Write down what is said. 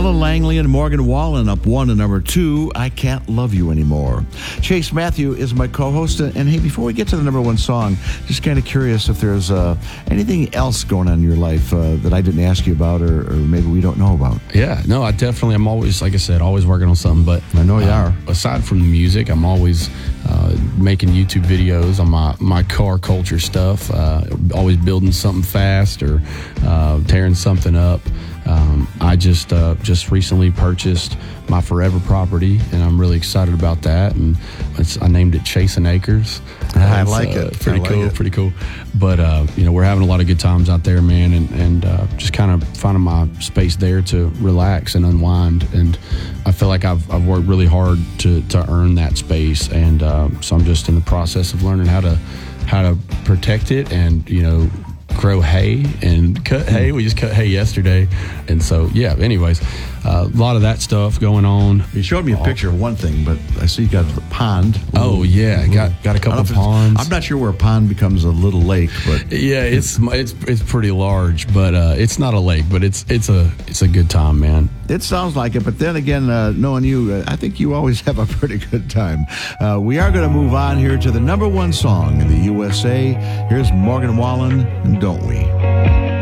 Ella Langley and Morgan Wallen up 1 to number 2, I Can't Love You Anymore. Chase Matthew is my co-host. And hey, before we get to the number 1 song, just kind of curious if there's anything else going on in your life that I didn't ask you about or maybe we don't know about. Yeah, no, I'm always, like I said, always working on something. But I know you are. Aside from the music, I'm always making YouTube videos on my car culture stuff, always building something fast or tearing something up. I just recently purchased my forever property, and I'm really excited about that. And I named it Chasing Acres. I like it. Pretty cool. But we're having a lot of good times out there, man, and just kind of finding my space there to relax and unwind. And I feel like I've worked really hard to earn that space, and so I'm just in the process of learning how to protect it and grow hay and cut hay. We just cut hay yesterday. And so, yeah, anyways, a lot of that stuff going on. You showed me a picture of one thing, but I see you got a pond. Oh, yeah. Got a couple of ponds. I'm not sure where a pond becomes a little lake, but yeah, it's pretty large, but it's not a lake, but it's a good time, man. It sounds like it, but then again, knowing you, I think you always have a pretty good time. We are going to move on here to the number 1 song in the USA. Here's Morgan Wallen, Don't We?